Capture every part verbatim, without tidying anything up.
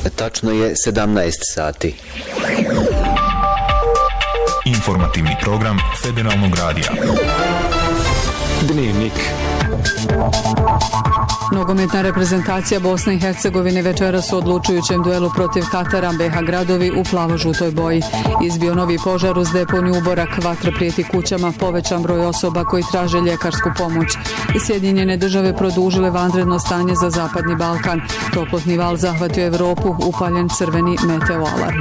Tačno je sedamnaest sati. Informativni program Federalnog radija. Dnevnik. Nogometna reprezentacija Bosne i Hercegovine večeras u odlučujućem duelu protiv Katara B H gradovi u plavo-žutoj boji. Izbio novi požar uz deponiju Uborak, vatra prijeti kućama, povećan broj osoba koji traže ljekarsku pomoć. Sjedinjene države produžile vanredno stanje za Zapadni Balkan. Toplotni val zahvatio Evropu, upaljen crveni meteoalarm.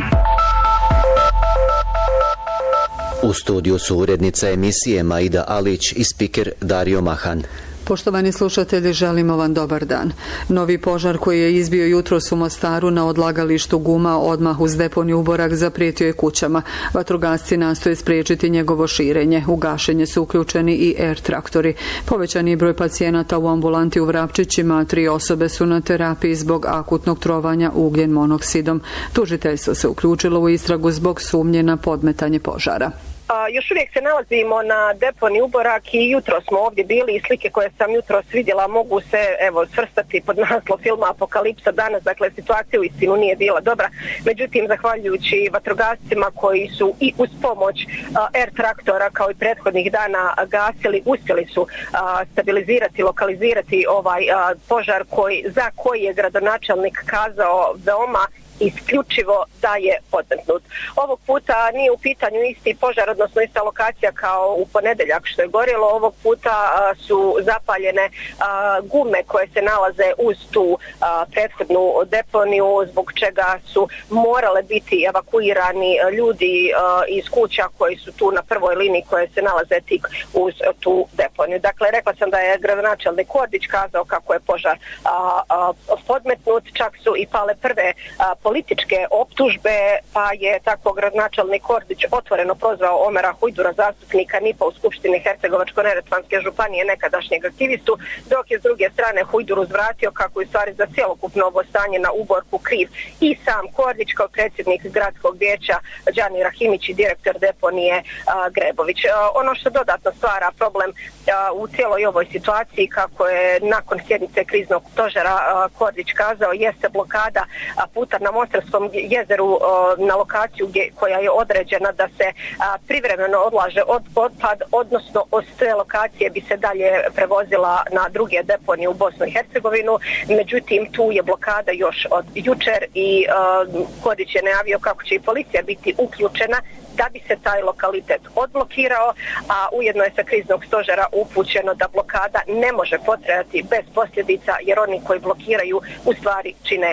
U studiju su urednica emisije Maida Alić i spiker Dario Mahan. Poštovani slušatelji, želimo vam dobar dan. Novi požar koji je izbio jutros u Mostaru na odlagalištu guma odmah uz deponiju Uborak zaprijetio je kućama. Vatrogasci nastoje spriječiti njegovo širenje. U gašenje su uključeni i air traktori. Povećan je broj pacijenata u ambulanti u Vrapčićima, tri osobe su na terapiji zbog akutnog trovanja ugljen monoksidom. Tužiteljstvo se uključilo u istragu zbog sumnje na podmetanje požara. A, još uvijek se nalazimo na deponiji Uborak i jutro smo ovdje bili i slike koje sam jutros vidjela mogu se evo svrstati pod naslov filma Apokalipsa danas, dakle situacija u istinu nije bila dobra, međutim zahvaljujući vatrogascima koji su i uz pomoć a, air traktora kao i prethodnih dana gasili, uspjeli su a, stabilizirati, lokalizirati ovaj a, požar koji, za koji je gradonačelnik kazao veoma isključivo da je podmetnut. Ovog puta nije u pitanju isti požar, odnosno ista lokacija kao u ponedeljak što je gorjelo. Ovog puta a, su zapaljene a, gume koje se nalaze uz tu a, prethodnu deponiju, zbog čega su morale biti evakuirani ljudi a, iz kuća koji su tu na prvoj liniji koje se nalaze tik uz tu deponiju. Dakle, rekla sam da je gradonačelnik Kordić kazao kako je požar a, a, podmetnut, čak su i pale prve a, političke optužbe, pa je tako gradonačelnik Kordić otvoreno prozvao Omera Hujdura, zastupnika N I P-a u Skupštini Hercegovačko-neretvanske županije, nekadašnjeg aktivistu, dok je s druge strane Hujdur uzvratio kako je stvari za cjelokupno ovo stanje na Uborku kriv i sam Kordić kao predsjednik gradskog vijeća Đani Rahimić i direktor deponije a, Grebović. A, ono što dodatno stvara problem a, u cijeloj ovoj situaciji, kako je nakon sjednice kriznog stožera a, Kordić kazao, jeste blokada a, puta na Mostarskom jezeru na lokaciju gdje, koja je određena da se a, privremeno odlaže od, otpad, odnosno od te lokacije bi se dalje prevozila na druge deponije u Bosnu i Hercegovinu. Međutim, tu je blokada još od jučer i a, Kordić je najavio kako će i policija biti uključena da bi se taj lokalitet odblokirao, a ujedno je sa kriznog stožera upućeno da blokada ne može potrajati bez posljedica, jer oni koji blokiraju u stvari čine